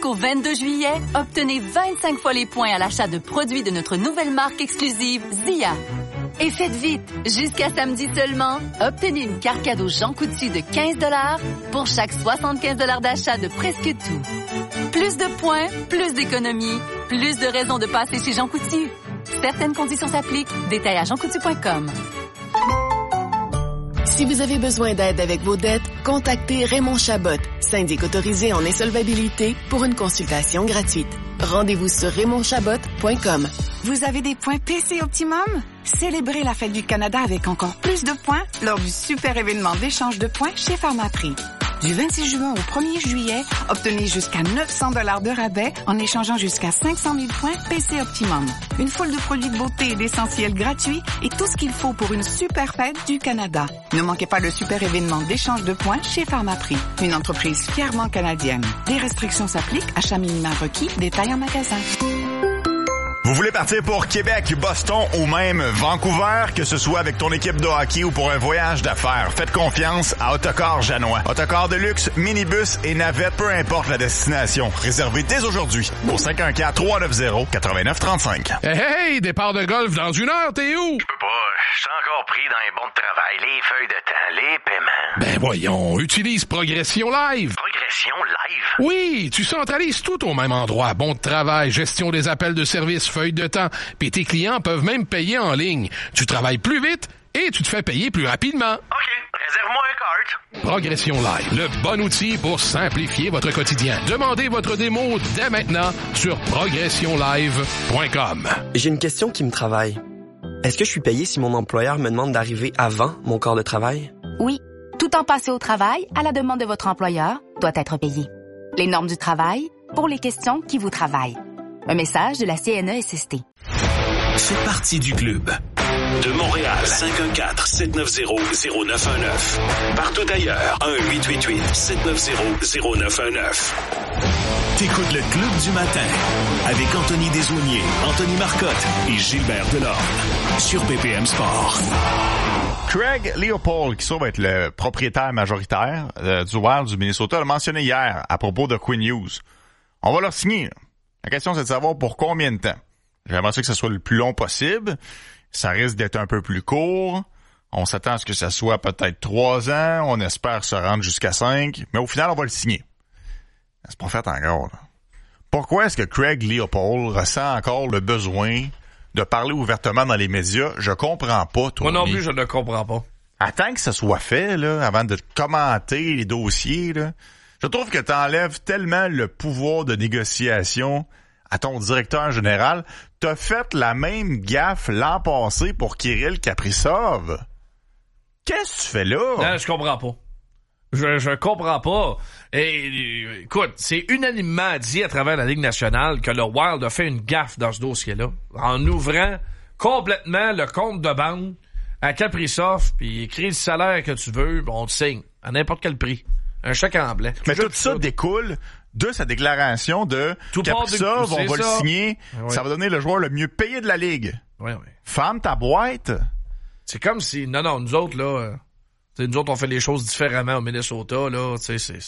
Jusqu'au 22 juillet, obtenez 25 fois les points à l'achat de produits de notre nouvelle marque exclusive Zia. Et faites vite! Jusqu'à samedi seulement, obtenez une carte cadeau Jean Coutu de 15 $ pour chaque 75 $ d'achat de presque tout. Plus de points, plus d'économies, plus de raisons de passer chez Jean Coutu. Certaines conditions s'appliquent. Détails à jeancoutu.com. Si vous avez besoin d'aide avec vos dettes, contactez Raymond Chabot, syndic autorisé en insolvabilité, pour une consultation gratuite. Rendez-vous sur raymondchabot.com. Vous avez des points PC Optimum? Célébrez la fête du Canada avec encore plus de points lors du super événement d'échange de points chez Pharmaprix. Du 26 juin au 1er juillet, obtenez jusqu'à 900 $ de rabais en échangeant jusqu'à 500 000 points PC Optimum. Une foule de produits de beauté et d'essentiels gratuits et tout ce qu'il faut pour une super fête du Canada. Ne manquez pas le super événement d'échange de points chez Pharmaprix, une entreprise fièrement canadienne. Des restrictions s'appliquent, achat minimum requis, détails en magasin. Vous voulez partir pour Québec, Boston ou même Vancouver, que ce soit avec ton équipe de hockey ou pour un voyage d'affaires, faites confiance à Autocar Janois. Autocar de luxe, minibus et navette, peu importe la destination. Réservez dès aujourd'hui au 514-390-8935. Hey, départ de golf dans 1 heure, t'es où? Je peux pas, je suis encore pris dans les bons de travail, les feuilles de temps, les paiements. Ben voyons, utilise Progression Live. Progression Live? Oui, tu centralises tout au même endroit. Bon de travail, gestion des appels de service, feuilles de temps, puis tes clients peuvent même payer en ligne. Tu travailles plus vite et tu te fais payer plus rapidement. OK, réserve-moi un cart. Progression Live, le bon outil pour simplifier votre quotidien. Demandez votre démo dès maintenant sur progressionlive.com. J'ai une question qui me travaille. Est-ce que je suis payé si mon employeur me demande d'arriver avant mon quart de travail? Oui. Tout temps passé au travail, à la demande de votre employeur, doit être payé. Les normes du travail, pour les questions qui vous travaillent. Un message de la CNESST. Fais partie du club. De Montréal, 514-790-0919. Partout ailleurs, 1-888-790-0919. T'écoutes le Club du matin avec Anthony Desaulniers, Anthony Marcotte et Gilbert Delorme sur BPM Sport. Craig Leopold, qui va être le propriétaire majoritaire du Wild du Minnesota, l'a mentionné hier à propos de Quinn Hughes. On va leur signer. Là. La question, c'est de savoir pour combien de temps. J'aimerais ça que ce soit le plus long possible. Ça risque d'être un peu plus court. On s'attend à ce que ça soit peut-être 3 ans. On espère se rendre jusqu'à 5. Mais au final, on va le signer. C'est pas fait encore. Là. Pourquoi est-ce que Craig Leopold ressent encore le besoin de parler ouvertement dans les médias? Je comprends pas, toi. Moi non plus, je ne comprends pas. Attends que ça soit fait, là, avant de commenter les dossiers, là. Je trouve que t'enlèves tellement le pouvoir de négociation à ton directeur général. T'as fait la même gaffe l'an passé pour Kirill Kaprizov. Qu'est-ce que tu fais là? Non, je comprends pas. Je comprends pas. Et écoute, c'est unanimement dit à travers la Ligue nationale que le Wild a fait une gaffe dans ce dossier-là. En ouvrant complètement le compte de banque à Kaprizov, puis écris le salaire que tu veux, on te signe à n'importe quel prix. Un chèque en blanc. Mais tout ça découle de sa déclaration de Kaprizov, on va le signer, ça va donner le joueur le mieux payé de la Ligue. Oui. Ferme ta boîte. C'est comme si... Non, nous autres, là... nous autres, on fait les choses différemment au Minnesota, là.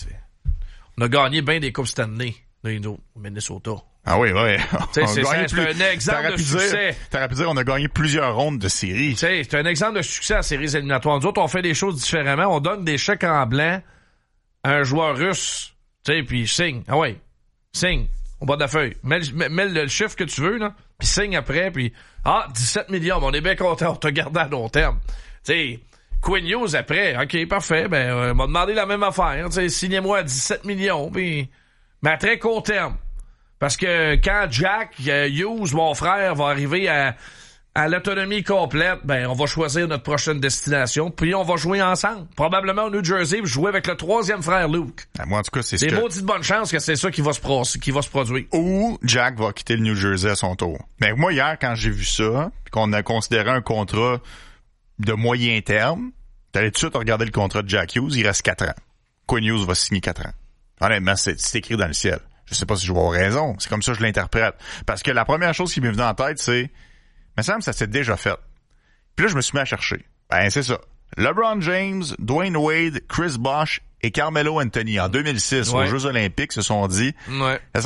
On a gagné bien des Coupes Stanley, nous autres, au Minnesota. Ah oui. C'est un exemple de succès. T'aurais pu dire, on a gagné plusieurs rondes de séries. C'est un exemple de succès en séries éliminatoires. Nous autres, on fait les choses différemment. On donne des chèques en blanc à un joueur russe, puis signe. Ah ouais, signe. Au bas de la feuille. Mets le chiffre que tu veux, là, puis signe après, puis 17 millions, on est bien content, on t'a gardé à long terme. Quinn Hughes après, OK, parfait, on m'a demandé la même affaire, signez-moi à 17 millions, mais à très court terme. Parce que quand Jack Hughes, mon frère, va arriver à l'autonomie complète, on va choisir notre prochaine destination, puis on va jouer ensemble. Probablement au New Jersey, jouer avec le 3e frère Luke. Moi, en tout cas, c'est des maudites bonnes chances que c'est ça qui va se produire. Ou Jack va quitter le New Jersey à son tour. Mais moi, hier, quand j'ai vu ça, puis qu'on a considéré un contrat de moyen terme, t'allais tout de suite regarder le contrat de Jack Hughes, il reste 4 ans. Quinn Hughes va signer 4 ans. Honnêtement, c'est écrit dans le ciel. Je sais pas si je vais avoir raison. C'est comme ça que je l'interprète. Parce que la première chose qui m'est venue en tête, c'est... Mais ça me semble que ça s'est déjà fait. Puis là, je me suis mis à chercher. C'est ça. LeBron James, Dwayne Wade, Chris Bosh et Carmelo Anthony, en 2006, aux Jeux Olympiques, se sont dit...